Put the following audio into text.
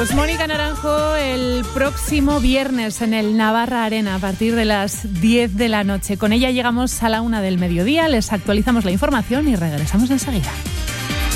Pues Mónica Naranjo el próximo viernes en el Navarra Arena a partir de las 10 de la noche. Con ella llegamos a la 1 del mediodía, les actualizamos la información y regresamos enseguida.